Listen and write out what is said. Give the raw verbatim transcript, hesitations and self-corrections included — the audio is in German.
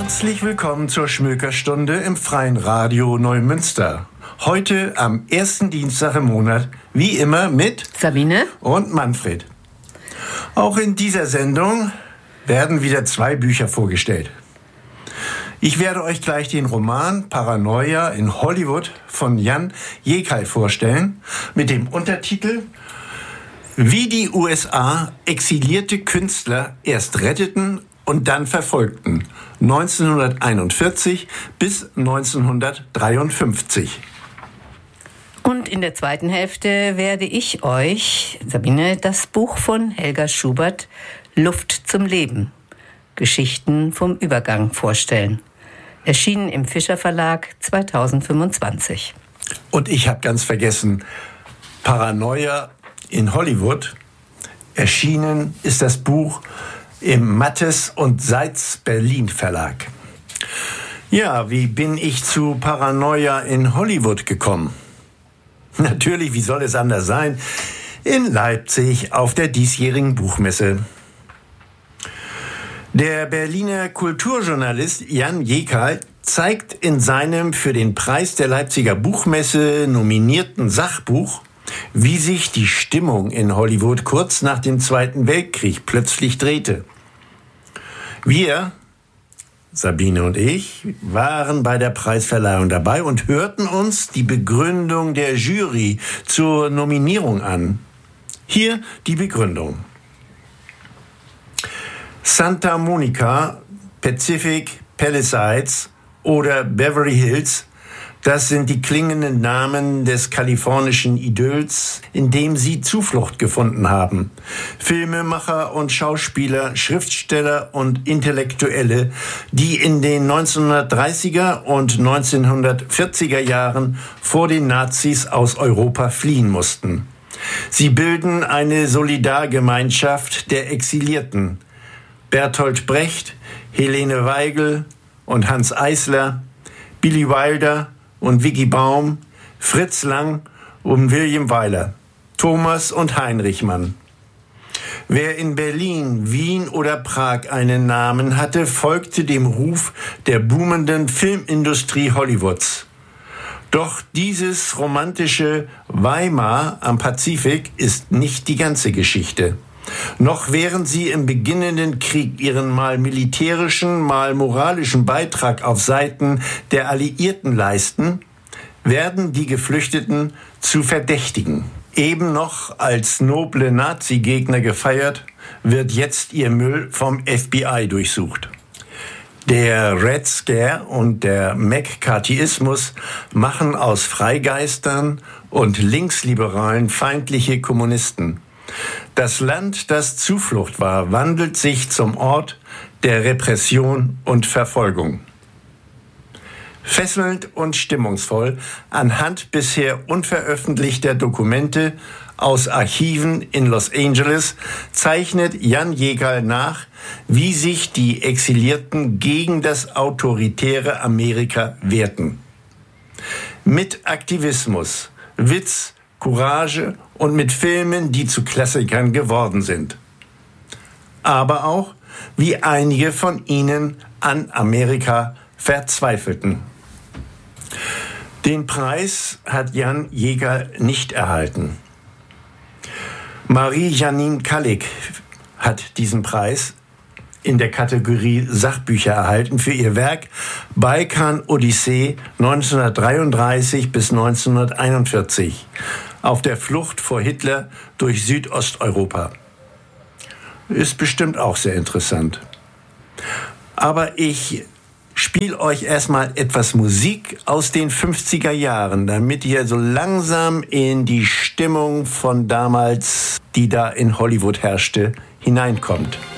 Herzlich willkommen zur Schmökerstunde im Freien Radio Neumünster. Heute am ersten Dienstag im Monat, wie immer mit Sabine und Manfred. Auch in dieser Sendung werden wieder zwei Bücher vorgestellt. Ich werde euch gleich den Roman Paranoia in Hollywood von Jan Jekai vorstellen, mit dem Untertitel Wie die U S A exilierte Künstler erst retteten und dann verfolgten, neunzehnhunderteinundvierzig bis neunzehnhundertdreiundfünfzig. Und in der zweiten Hälfte werde ich euch, Sabine, das Buch von Helga Schubert, Luft zum Leben, Geschichten vom Übergang vorstellen. Erschienen im Fischer Verlag zweitausendfünfundzwanzig. Und ich habe ganz vergessen, Paranoia in Hollywood. Erschienen ist das Buch im Mattes und Seitz Berlin Verlag. Ja, wie bin ich zu Paranoia in Hollywood gekommen? Natürlich, wie soll es anders sein, in Leipzig auf der diesjährigen Buchmesse. Der Berliner Kulturjournalist Jan Jekai zeigt in seinem für den Preis der Leipziger Buchmesse nominierten Sachbuch, wie sich die Stimmung in Hollywood kurz nach dem Zweiten Weltkrieg plötzlich drehte. Wir, Sabine und ich, waren bei der Preisverleihung dabei und hörten uns die Begründung der Jury zur Nominierung an. Hier die Begründung. Santa Monica, Pacific Palisades oder Beverly Hills, das sind die klingenden Namen des kalifornischen Idylls, in dem sie Zuflucht gefunden haben. Filmemacher und Schauspieler, Schriftsteller und Intellektuelle, die in den neunzehnhundertdreißiger und neunzehnhundertvierziger Jahren vor den Nazis aus Europa fliehen mussten. Sie bilden eine Solidargemeinschaft der Exilierten. Bertolt Brecht, Helene Weigel und Hans Eisler, Billy Wilder und Vicky Baum, Fritz Lang und William Wyler, Thomas und Heinrich Mann. Wer in Berlin, Wien oder Prag einen Namen hatte, folgte dem Ruf der boomenden Filmindustrie Hollywoods. Doch dieses romantische Weimar am Pazifik ist nicht die ganze Geschichte. Noch während sie im beginnenden Krieg ihren mal militärischen, mal moralischen Beitrag auf Seiten der Alliierten leisten, werden die Geflüchteten zu Verdächtigen. Eben noch als noble Nazi-Gegner gefeiert, wird jetzt ihr Müll vom F B I durchsucht. Der Red Scare und der McCarthyismus machen aus Freigeistern und Linksliberalen feindliche Kommunisten. Das Land, das Zuflucht war, wandelt sich zum Ort der Repression und Verfolgung. Fesselnd und stimmungsvoll anhand bisher unveröffentlichter Dokumente aus Archiven in Los Angeles zeichnet Jan Jekai nach, wie sich die Exilierten gegen das autoritäre Amerika wehrten. Mit Aktivismus, Witz, Courage und mit Filmen, die zu Klassikern geworden sind. Aber auch, wie einige von ihnen an Amerika verzweifelten. Den Preis hat Jan Jekai nicht erhalten. Marie-Janine Kallig hat diesen Preis in der Kategorie Sachbücher erhalten für ihr Werk Balkan-Odyssee neunzehnhundertdreiunddreißig bis neunzehnhunderteinundvierzig. Auf der Flucht vor Hitler durch Südosteuropa. Ist bestimmt auch sehr interessant. Aber ich spiele euch erstmal etwas Musik aus den fünfziger Jahren, damit ihr so langsam in die Stimmung von damals, die da in Hollywood herrschte, hineinkommt.